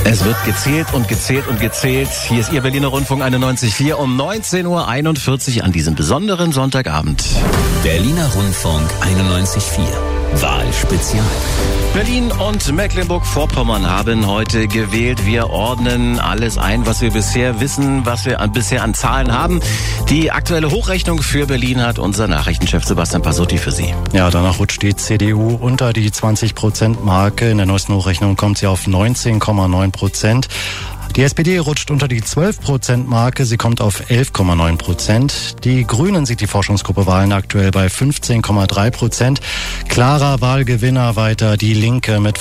Es wird gezählt und gezählt und gezählt. Hier ist Ihr Berliner Rundfunk 91.4 um 19.41 Uhr an diesem besonderen Sonntagabend. Berliner Rundfunk 91.4 Wahlspezial. Berlin und Mecklenburg-Vorpommern haben heute gewählt. Wir ordnen alles ein, was wir bisher wissen, was wir bisher an Zahlen haben. Die aktuelle Hochrechnung für Berlin hat unser Nachrichtenchef Sebastian Passotti für Sie. Ja, danach rutscht die CDU unter die 20%-Marke. In der neuesten Hochrechnung kommt sie auf 19,9%. Die SPD rutscht unter die 12%-Marke, sie kommt auf 11,9%. Die Grünen sieht die Forschungsgruppe Wahlen aktuell bei 15,3%. Klarer Wahlgewinner weiter die Linke mit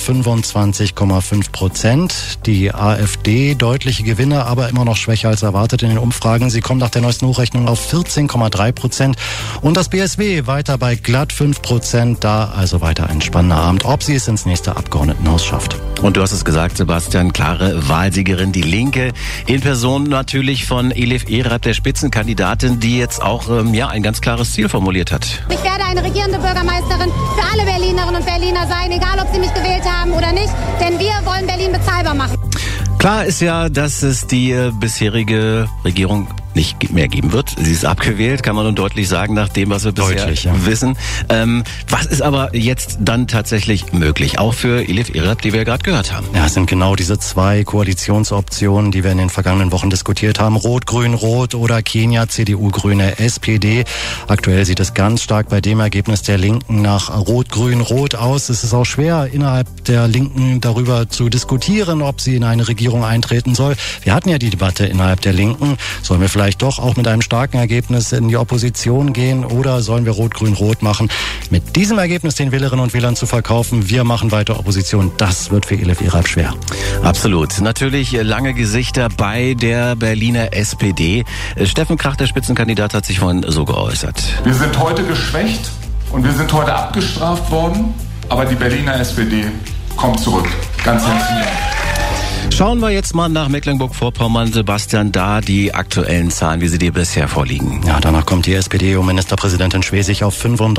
25,5%. Die AfD deutliche Gewinner, aber immer noch schwächer als erwartet in den Umfragen. Sie kommt nach der neuesten Hochrechnung auf 14,3%. Und das BSW weiter bei glatt 5%. Da also weiter ein spannender Abend, ob sie es ins nächste Abgeordnetenhaus schafft. Und du hast es gesagt, Sebastian, klare Wahlsiegerin, die Linke, in Person natürlich von Elif Erat, der Spitzenkandidatin, die jetzt auch ein ganz klares Ziel formuliert hat. Ich werde eine regierende Bürgermeisterin für alle Berlinerinnen und Berliner sein, egal ob sie mich gewählt haben oder nicht, denn wir wollen Berlin bezahlbar machen. Klar ist ja, dass es die bisherige Regierung nicht mehr geben wird. Sie ist abgewählt, kann man nun deutlich sagen, nach dem, was wir bisher wissen. Was ist aber jetzt dann tatsächlich möglich? Auch für Elif Erat, die wir gerade gehört haben. Ja, es sind genau diese zwei Koalitionsoptionen, die wir in den vergangenen Wochen diskutiert haben. Rot, Grün, Rot oder Kenia, CDU, Grüne, SPD. Aktuell sieht es ganz stark bei dem Ergebnis der Linken nach Rot, Grün, Rot aus. Es ist auch schwer, innerhalb der Linken darüber zu diskutieren, ob sie in eine Regierung eintreten soll. Wir hatten ja die Debatte innerhalb der Linken. Sollen wir vielleicht doch auch mit einem starken Ergebnis in die Opposition gehen oder sollen wir Rot-Grün-Rot machen? Mit diesem Ergebnis den Wählerinnen und Wählern zu verkaufen, wir machen weiter Opposition, das wird für Elif Erat schwer. Absolut. Natürlich lange Gesichter bei der Berliner SPD. Steffen Krach, der Spitzenkandidat, hat sich vorhin so geäußert. Wir sind heute geschwächt und wir sind heute abgestraft worden, aber die Berliner SPD kommt zurück. Ganz herzlichen Dank. Schauen wir jetzt mal nach Mecklenburg-Vorpommern, Sebastian, da die aktuellen Zahlen, wie sie dir bisher vorliegen. Ja, danach kommt die SPD um Ministerpräsidentin Schwesig auf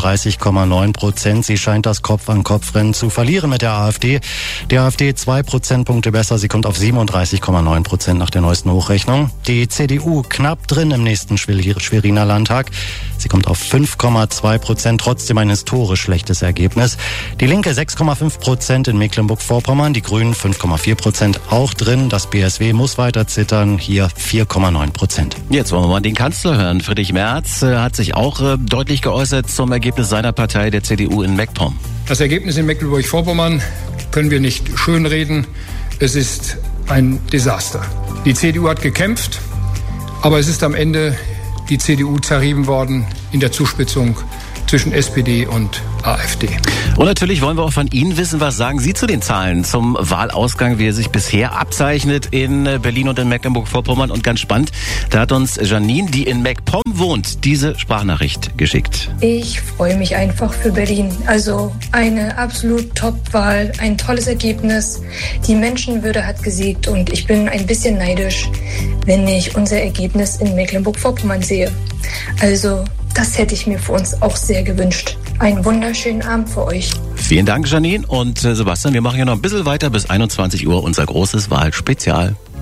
35,9%. Sie scheint das Kopf-an-Kopf-Rennen zu verlieren mit der AfD. Die AfD 2 Prozentpunkte besser, sie kommt auf 37,9% nach der neuesten Hochrechnung. Die CDU knapp drin im nächsten Schweriner Landtag. Sie kommt auf 5,2%, trotzdem ein historisch schlechtes Ergebnis. Die Linke 6,5% in Mecklenburg-Vorpommern, die Grünen 5,4% auch drin. Das BSW muss weiter zittern, hier 4,9%. Jetzt wollen wir mal den Kanzler hören. Friedrich Merz hat sich auch deutlich geäußert zum Ergebnis seiner Partei, der CDU in MacPom. Das Ergebnis in Mecklenburg-Vorpommern können wir nicht schönreden. Es ist ein Desaster. Die CDU hat gekämpft, aber es ist am Ende die CDU zerrieben worden in der Zuspitzung zwischen SPD und AfD. Und natürlich wollen wir auch von Ihnen wissen, was sagen Sie zu den Zahlen zum Wahlausgang, wie er sich bisher abzeichnet in Berlin und in Mecklenburg-Vorpommern. Und ganz spannend, da hat uns Janine, die in MacPom wohnt, diese Sprachnachricht geschickt. Ich freue mich einfach für Berlin. Also eine absolut Top-Wahl, ein tolles Ergebnis. Die Menschenwürde hat gesiegt und ich bin ein bisschen neidisch, wenn ich unser Ergebnis in Mecklenburg-Vorpommern sehe. Also das hätte ich mir für uns auch sehr gewünscht. Einen wunderschönen Abend für euch. Vielen Dank, Janine. Und Sebastian, wir machen ja noch ein bisschen weiter bis 21 Uhr, unser großes Wahlspezial.